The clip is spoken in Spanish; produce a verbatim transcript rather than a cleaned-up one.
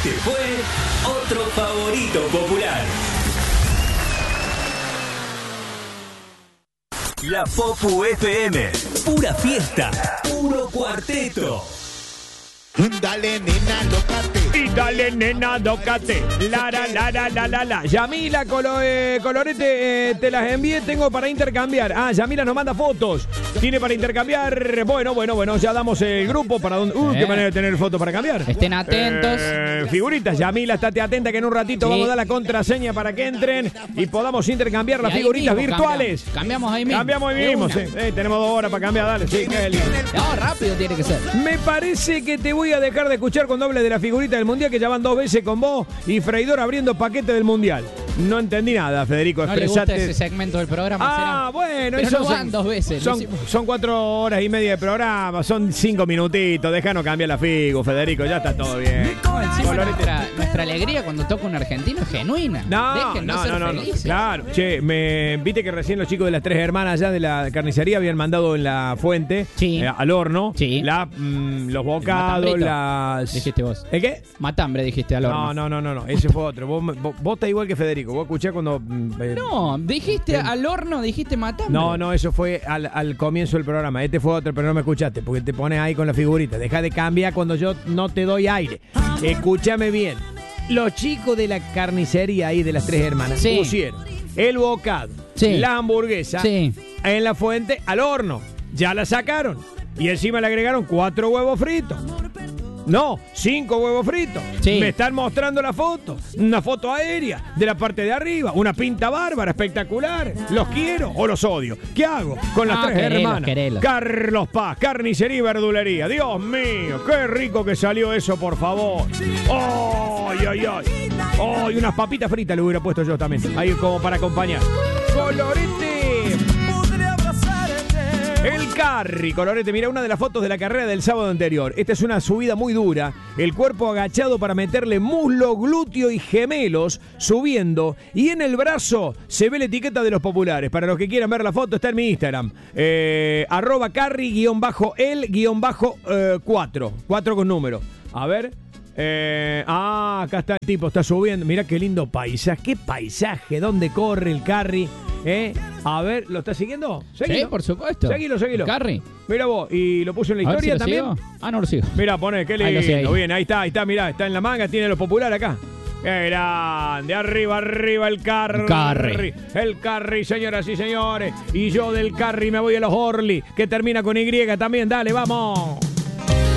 Este fue otro favorito popular. La Popu F M. Pura fiesta. Puro cuarteto. Dale, nena, lócate. Y dale, nena, lócate. La, la, la, la, la, la, la. Yamila, colo, eh, Colorete, eh, te las envié, tengo para intercambiar. Ah, Yamila nos manda fotos. Tiene para intercambiar. Bueno, bueno, bueno, ya damos el grupo para donde. Uh, Eh. qué manera de tener fotos para cambiar. Estén atentos. Eh, figuritas, Yamila, estate atenta que en un ratito Sí. vamos a dar la contraseña para que entren y podamos intercambiar las Y ahí figuritas mismo virtuales. Cambiamos, cambiamos ahí mismo. Cambiamos ahí De mismo, una. sí. Eh, tenemos dos horas para cambiar, dale, sí, qué lindo. No, rápido tiene que ser. Me parece que te voy a dejar de escuchar cuando hables de la figurita del Mundial, que ya van dos veces con vos y Freidor abriendo paquete del Mundial. No entendí nada, Federico, No le gusta expresate. ese segmento del programa. Ah, será. bueno, Pero eso no son- van dos veces. Son, lo hicimos. son cuatro horas y media de programa, son cinco minutitos. Déjanos cambiar la figu, Federico, ya está todo bien. No, encima Colorete. nuestra, nuestra alegría cuando toca un argentino es genuina. No, Déjennos no, ser no, no, no. felices. Claro, che, me viste que recién los chicos de las tres hermanas allá de la carnicería habían mandado en la fuente, Sí. eh, al horno, Sí. la, mm, los bocados, matambrito, las. dijiste vos. ¿El qué? Matambre dijiste al horno. No, no, no, no, no, ese fue otro. Vos, vos, vos estás igual que Federico. Vos escuché cuando. mm, eh, No, dijiste al horno, dijiste matambre. No, no, eso fue al, al comienzo del programa. Este fue otro, pero no me escuchaste porque te pones ahí con la figurita. Deja de cambiar cuando yo no te doy aire. Escúchame bien. Los chicos de la carnicería ahí de las tres hermanas Sí. pusieron el bocado, Sí. la hamburguesa Sí. en la fuente al horno. Ya la sacaron. Y encima le agregaron cuatro huevos fritos. No, cinco huevos fritos. Sí. Me están mostrando la foto. Una foto aérea de la parte de arriba. Una pinta bárbara, espectacular. ¿Los quiero o los odio? ¿Qué hago con las Ah, tres querelos, hermanas? querelos. Carlos Paz, carnicería y verdulería. Dios mío, qué rico que salió eso, por favor. ¡Ay, ay, ay! ¡Ay, unas papitas fritas le hubiera puesto yo también! Ahí como para acompañar. ¡Colorete! El Carri, Colorete, mira una de las fotos de la carrera del sábado anterior. Esta es una subida muy dura, el cuerpo agachado para meterle muslo, glúteo y gemelos subiendo, y en el brazo se ve la etiqueta de los populares. Para los que quieran ver la foto está en mi Instagram, eh, arroba Carri guión bajo el guión bajo eh, cuatro, cuatro con número. A ver. Eh, ah, acá está el tipo, está subiendo. Mira qué lindo paisaje, qué paisaje, dónde corre el Carri. ¿Eh? A ver, ¿lo está siguiendo? Seguilo. Sí, por supuesto. Seguilo, seguilo. Carri. Mira vos, y lo puso en la A ver historia si lo también. sigo. Ah, no lo sigo. Mira, pone, qué Ahí lo sigue lindo. ahí. Bien, ahí está, ahí está, mirá, está en la manga, tiene lo popular acá. Qué grande, arriba, arriba el Carri. Carri. El Carri, señoras y señores. Y yo del Carri me voy a los Orly, que termina con Y también. Dale, vamos.